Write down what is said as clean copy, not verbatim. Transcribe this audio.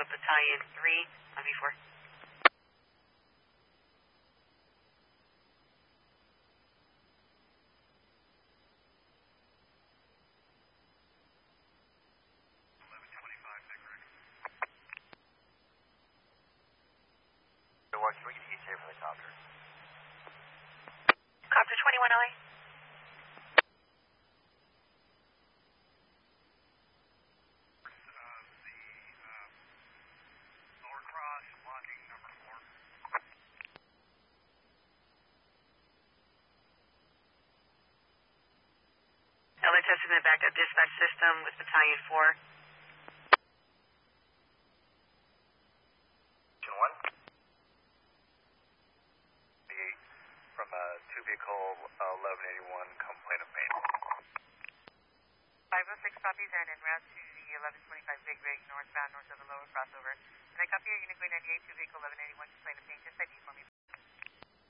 with Battalion 3 on V4. Can we get ETA for the copter? Copter 21 LA. Lower cross, blocking number 4. LA testing the backup dispatch system with Battalion 4. From 2-vehicle 1181, complaint of pain. 506 copies and en route to the 1125 Big Rig, northbound, north of the lower crossover. And I copy your Unit 98, 2-vehicle 1181, complaint of pain, just ID for me.